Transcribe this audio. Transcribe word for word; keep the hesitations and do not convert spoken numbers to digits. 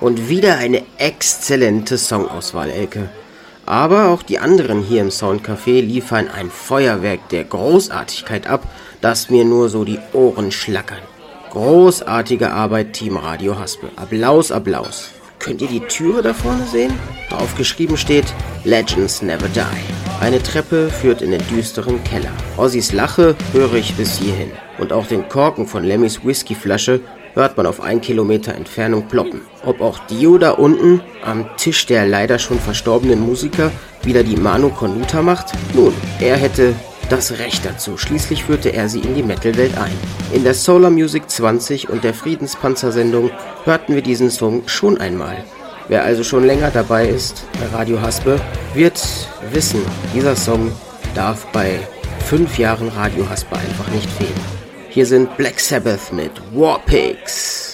Und wieder eine exzellente Songauswahl, Elke. Aber auch die anderen hier im Soundcafé liefern ein Feuerwerk der Großartigkeit ab, das mir nur so die Ohren schlackern. Großartige Arbeit, Team Radio Haspe. Applaus, Applaus. Könnt ihr die Türe da vorne sehen? Drauf geschrieben steht Legends Never Die. Eine Treppe führt in den düsteren Keller. Ozzys Lache höre ich bis hierhin. Und auch den Korken von Lemmys Whiskyflasche hört man auf ein Kilometer Entfernung ploppen. Ob auch Dio da unten am Tisch der leider schon verstorbenen Musiker wieder die Manu Conduta macht? Nun, er hätte das Recht dazu. Schließlich führte er sie in die Metal-Welt ein. In der Solar Music zwanzig und der Friedenspanzer-Sendung hörten wir diesen Song schon einmal. Wer also schon länger dabei ist bei Radio Haspe, wird wissen, dieser Song darf bei fünf Jahren Radio Haspe einfach nicht fehlen. Hier sind Black Sabbath mit War Pigs.